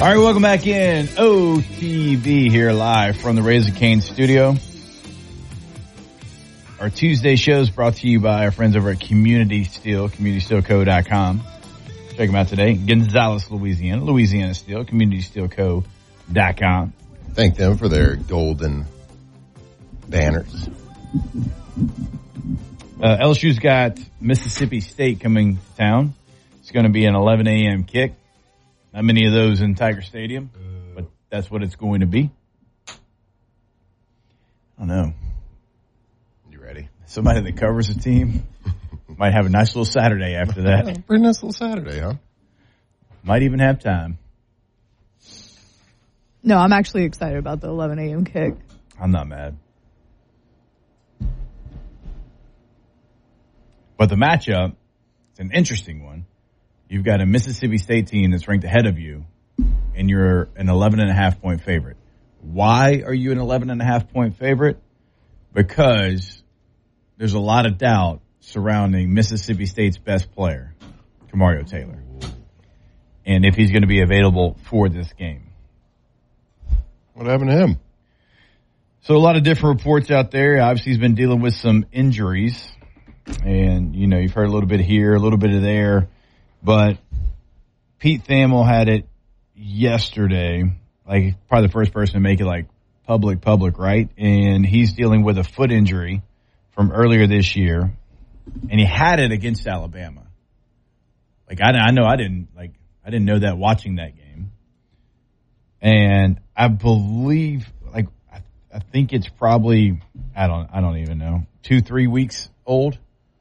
All right, welcome back in. OTB here live from the Raising Cane studio. Our Tuesday show is brought to you by our friends over at Community Steel, CommunitySteelCo.com. Check them out today. Gonzales, Louisiana. Louisiana Steel, CommunitySteelCo.com. Thank them for their golden banners. LSU's got Mississippi State coming to town. It's going to be an 11 a.m. kick. Not many of those in Tiger Stadium, but that's what it's going to be. I don't know. You ready? Somebody that covers the team might have a nice little Saturday after that. Pretty nice little Saturday, huh? Might even have time. No, I'm actually excited about the 11 a.m. kick. I'm not mad. But the matchup, it's an interesting one. You've got a Mississippi State team that's ranked ahead of you, and you're an 11.5-point favorite. Why are you an 11.5-point favorite? Because there's a lot of doubt surrounding Mississippi State's best player, Kamario Taylor, and if he's going to be available for this game. What happened to him? So a lot of different reports out there. Obviously, he's been dealing with some injuries, and, you know, you've heard a little bit here, a little bit of there. But Pete Thamel had it yesterday, like probably the first person to make it like public, right? And he's dealing with a foot injury from earlier this year, and he had it against Alabama. Like I didn't know that watching that game, and I believe I think it's probably I don't even know 2-3 weeks old.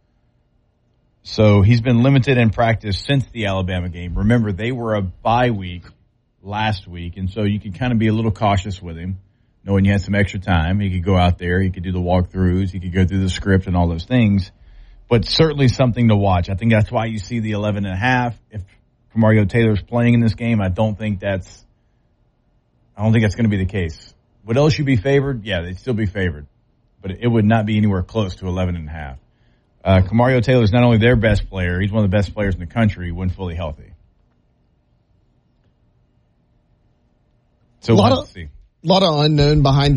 So he's been limited in practice since the Alabama game. Remember, they were a bye week last week, and so you could kind of be a little cautious with him, knowing you had some extra time. He could go out there, he could do the walkthroughs, he could go through the script and all those things. But certainly something to watch. I think that's why you see the 11.5. If Kamario Taylor's playing in this game, I don't think that's going to be the case. Would LSU be favored? Yeah, they'd still be favored. But it would not be anywhere close to 11.5. Kamario Taylor is not only their best player, he's one of the best players in the country when fully healthy. So a lot of unknown behind